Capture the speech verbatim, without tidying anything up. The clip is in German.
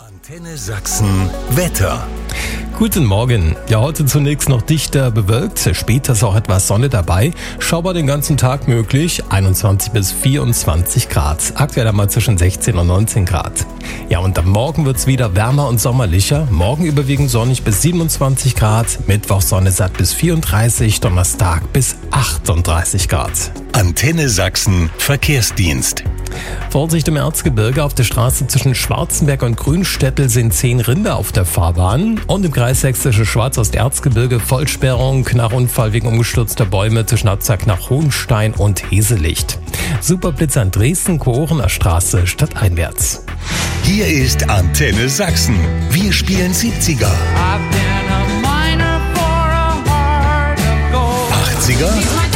Antenne Sachsen Wetter. Guten Morgen. Ja, heute zunächst noch dichter bewölkt. Später ist auch etwas Sonne dabei. Schaubar den ganzen Tag möglich. einundzwanzig bis vierundzwanzig Grad. Aktuell einmal zwischen sechzehn und neunzehn Grad. Ja, und am Morgen wird's wieder wärmer und sommerlicher. Morgen überwiegend sonnig bis siebenundzwanzig Grad. Mittwoch Sonne satt bis vierunddreißig. Donnerstag bis achtunddreißig Grad. Antenne Sachsen Verkehrsdienst. Vorsicht im Erzgebirge. Auf der Straße zwischen Schwarzenberg und Grünstädtel sind zehn Rinder auf der Fahrbahn. Und im Kreis Sächsische Schwarzwald-Erzgebirge Vollsperrung nach Unfall wegen umgestürzter Bäume zwischen Abzag nach Hohenstein und Heselicht. Superblitz an Dresden, Korener Straße stadteinwärts. Hier ist Antenne Sachsen. Wir spielen siebziger, achtziger,